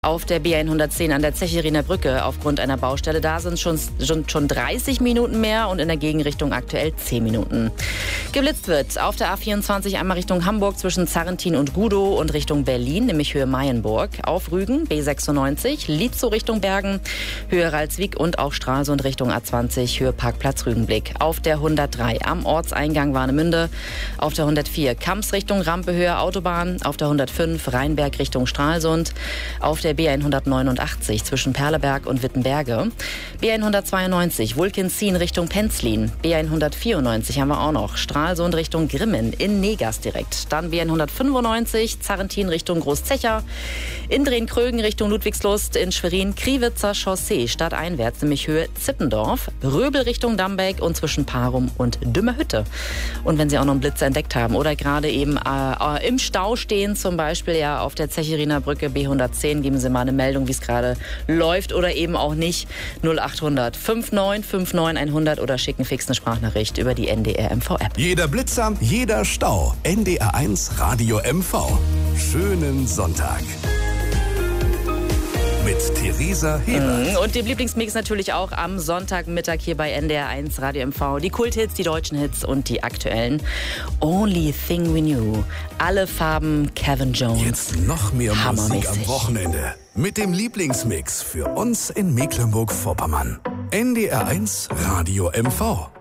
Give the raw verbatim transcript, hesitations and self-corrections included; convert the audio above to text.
Auf der B hundertzehn an der Zechiriner Brücke aufgrund einer Baustelle. Da sind schon, schon, schon dreißig Minuten mehr und in der Gegenrichtung aktuell zehn Minuten. Geblitzt wird auf der A vierundzwanzig einmal Richtung Hamburg zwischen Zarrentin und Gudow und Richtung Berlin, nämlich Höhe Mayenburg. Auf Rügen B sechsundneunzig, Lietzow Richtung Bergen, Höhe Ralswiek und auch Stralsund Richtung A zwanzig, Höhe Parkplatz Rügenblick. Auf der hundertdrei am Ortseingang Warnemünde, auf der hundertvier Kamps Richtung Rampe Höhe Autobahn, auf der hundertfünf Rheinberg Richtung Stralsund, auf der B hundertneunundachtzig zwischen Perleberg und Wittenberge, B hundertzweiundneunzig Wulkenzien Richtung Penzlin, B hundertvierundneunzig haben wir auch noch, Stralsund Richtung Grimmen in Negas direkt, dann B hundertfünfundneunzig Zarrentin Richtung Großzecher, in Drehn-Krögen Richtung Ludwigslust, in Schwerin Kriwitzer Chaussee stadteinwärts, nämlich Höhe Zippendorf, Röbel Richtung Dambeck und zwischen Parum und Dümmerhütte. Und wenn Sie auch noch einen Blitzer entdeckt haben oder gerade eben äh, im Stau stehen, zum Beispiel ja auf der Zechiriner Brücke B hundertzehn, geben Sie mal eine Meldung, wie es gerade läuft oder eben auch nicht. null achthundert neunundfünfzig neunundfünfzig hundert oder schicken fix eine Sprachnachricht über die N D R M V-App. Jeder Blitzer, jeder Stau. N D R eins Radio M V. Schönen Sonntag. Mit Theresa Hebert. Und dem Lieblingsmix natürlich auch am Sonntagmittag hier bei N D R eins Radio M V. Die Kulthits, die deutschen Hits und die aktuellen. Only Thing We Knew. Alle Farben Kevin Jones. Jetzt noch mehr Musik am Wochenende. Mit dem Lieblingsmix für uns in Mecklenburg-Vorpommern. N D R eins Radio M V.